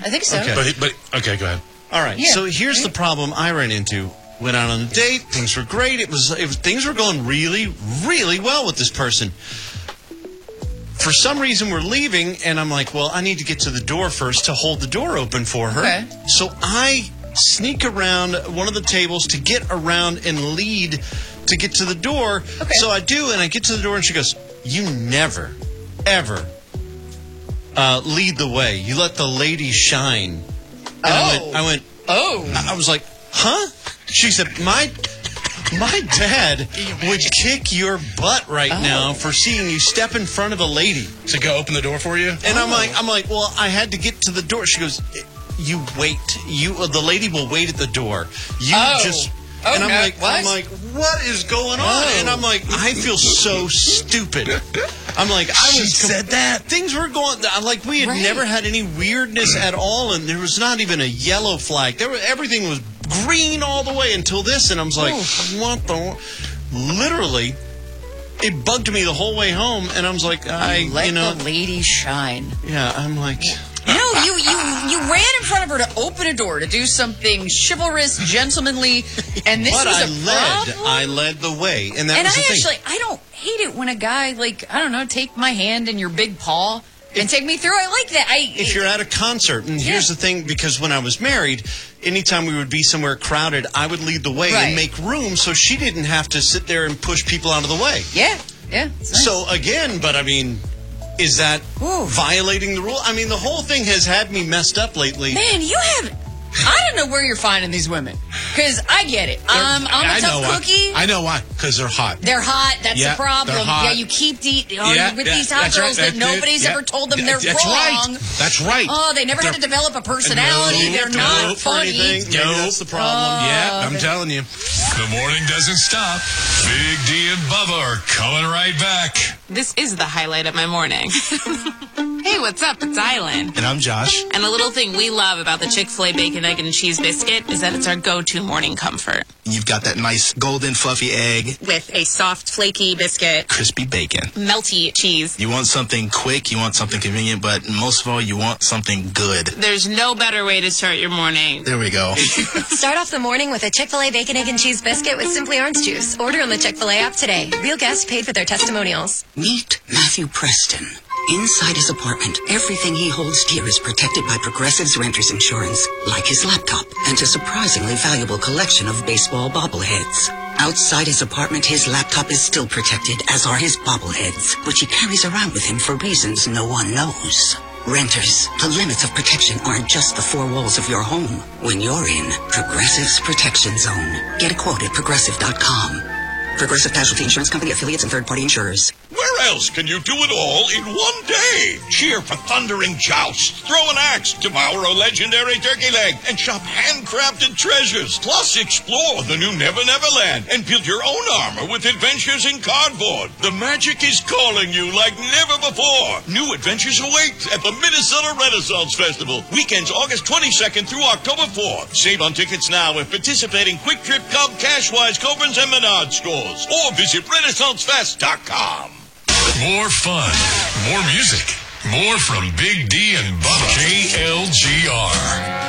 I think so. Okay. But okay, go ahead. All right. Yeah. So here's the problem I ran into. Went out on a date. Things were great. Things were going really, really well with this person. For some reason, we're leaving, and I'm like, well, I need to get to the door first to hold the door open for her. Okay. So I sneak around one of the tables to get around and lead to get to the door. Okay. So I do, and I get to the door, and she goes, you never, ever lead the way. You let the lady shine. And I went, I was like, huh? She said, my dad would kick your butt right now for seeing you step in front of a lady. To go open the door for you? And I'm like, well, I had to get to the door. She goes, you wait. The lady will wait at the door. And I'm like, what is going on? And I'm like, I feel so stupid. I'm like, She said that? Things were going, like we had never had any weirdness at all, and there was not even a yellow flag. Everything was green all the way until this, and I was like, what the? Literally, it bugged me the whole way home, and I was like, Let the lady shine. Yeah, I'm like... No, you ran in front of her to open a door, to do something chivalrous, gentlemanly, and this was a problem? I led the way, and that was the thing. I don't hate it when a guy, take my hand in your big paw and take me through. I like that. If you're at a concert, and here's the thing, because when I was married, anytime we would be somewhere crowded, I would lead the way and make room so she didn't have to sit there and push people out of the way. Yeah. Nice. So, again, but I mean... Is that violating the rule? I mean, the whole thing has had me messed up lately. Man, I don't know where you're finding these women. Because I get it. I'm a tough cookie. I know why. Because they're hot. They're hot. That's the problem. They're hot. Yeah, you keep with these hot girls that nobody's ever told them they're wrong. That's right. Oh, they never had to develop a personality. They're not funny. That's the problem. I'm telling you. The morning doesn't stop. Big D and Bubba are coming right back. This is the highlight of my morning. Hey, what's up? It's Island. And I'm Josh. And a little thing we love about the Chick-fil-A Bacon, Egg, and Cheese Biscuit is that it's our go-to morning comfort. You've got that nice golden fluffy egg. With a soft, flaky biscuit. Crispy bacon. Melty cheese. You want something quick, you want something convenient, but most of all, you want something good. There's no better way to start your morning. There we go. Start off the morning with a Chick-fil-A Bacon, Egg, and Cheese Biscuit with Simply Orange Juice. Order on the Chick-fil-A app today. Real guests paid for their testimonials. Meet Matthew Preston. Inside his apartment, everything he holds dear is protected by Progressive's Renter's Insurance, like his laptop and a surprisingly valuable collection of baseball bobbleheads. Outside his apartment, his laptop is still protected, as are his bobbleheads, which he carries around with him for reasons no one knows. Renters, the limits of protection aren't just the four walls of your home. When you're in Progressive's Protection Zone, get a quote at Progressive.com. Progressive Casualty Insurance Company, affiliates, and third-party insurers. Where else can you do it all in one day? Cheer for thundering jousts, throw an axe, devour a legendary turkey leg, and shop handcrafted treasures. Plus, explore the new Never Never Land and build your own armor with adventures in cardboard. The magic is calling you like never before. New adventures await at the Minnesota Renaissance Festival. Weekends August 22nd through October 4th. Save on tickets now at participating Quick Trip, Cub, Cashwise, Coborn's, and Menard stores. Or visit RenaissanceFest.com. More fun, more music, more from Big D and Bubba. KLGR.